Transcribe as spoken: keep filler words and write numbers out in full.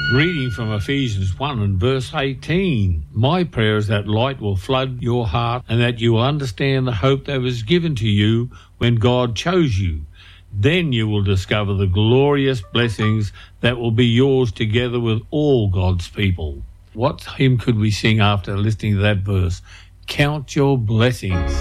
Reading from Ephesians one and verse eighteen. My prayer is that light will flood your heart and that you will understand the hope that was given to you when God chose you. Then you will discover the glorious blessings that will be yours together with all God's people. What hymn could we sing after listening to that verse? Count your blessings.